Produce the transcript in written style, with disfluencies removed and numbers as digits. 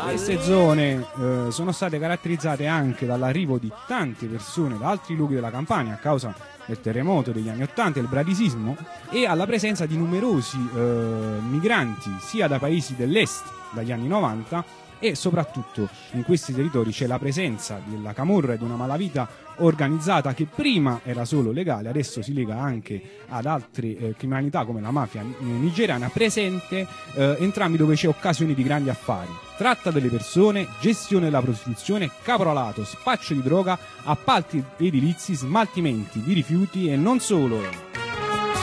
Queste zone sono state caratterizzate anche dall'arrivo di tante persone da altri luoghi della Campania a causa del terremoto degli anni '80 e il bradisismo, e alla presenza di numerosi migranti sia da paesi dell'est dagli anni '90, e soprattutto in questi territori c'è la presenza della camorra e di una malavita organizzata che prima era solo legale, adesso si lega anche ad altre criminalità come la mafia nigeriana, presente entrambi dove c'è occasioni di grandi affari, tratta delle persone, gestione della prostituzione, caporalato, spaccio di droga, appalti edilizi, smaltimenti di rifiuti e non solo.